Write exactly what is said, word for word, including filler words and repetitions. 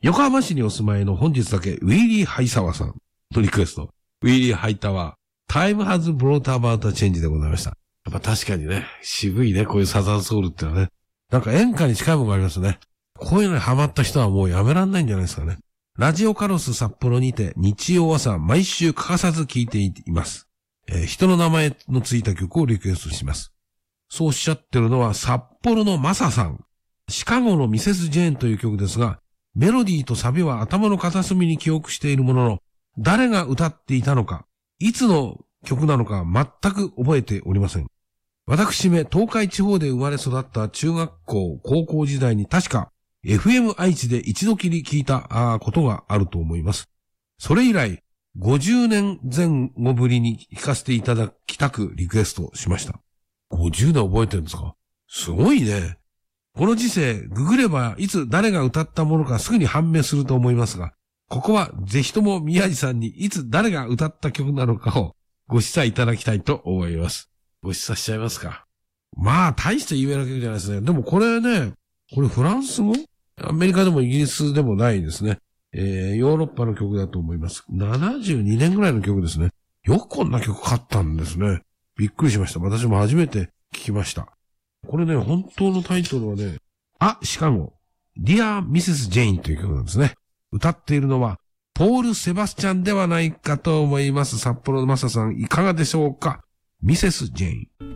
横浜市にお住まいの本日だけウィーリー・ハイサワーさんのリクエスト。ウィーリー・ハイタワー。Time has brought about a change でございました。やっぱ確かにね、渋いね、こういうサザンソウルってのはね。なんか演歌に近いものがありますね。こういうのにハマった人はもうやめらんないんじゃないですかね。ラジオカロス札幌にて日曜朝毎週欠かさず聴いています。えー、人の名前のついた曲をリクエストします。そうおっしゃってるのは札幌のマサさん。シカゴのミセス・ジェーンという曲ですが、メロディーとサビは頭の片隅に記憶しているものの、誰が歌っていたのか、いつの曲なのか全く覚えておりません。私め東海地方で生まれ育った中学校、高校時代に確か エフエム 愛知で一度きり聞いたことがあると思います。それ以来、ごじゅうねんぜん後ぶりに聞かせていただきたくリクエストしました。ごじゅうねん覚えてるんですか？すごいね。この時世、ググればいつ誰が歌ったものかすぐに判明すると思いますが、ここはぜひとも宮治さんにいつ誰が歌った曲なのかをご示唆いただきたいと思います。ご示唆しちゃいますか。まあ、大して有名な曲じゃないですね。でもこれね、これフランス語？アメリカでもイギリスでもないですね。えー、ヨーロッパの曲だと思います。ななじゅうにねんぐらいの曲ですね。よくこんな曲買ったんですね。びっくりしました。私も初めて聞きました。これね、本当のタイトルはね、あ、シカゴ、Dear ミセス Jane という曲なんですね。歌っているのは、ポール・セバスチャンではないかと思います。札幌のマサさん、いかがでしょうか？ミセス・ジェイン。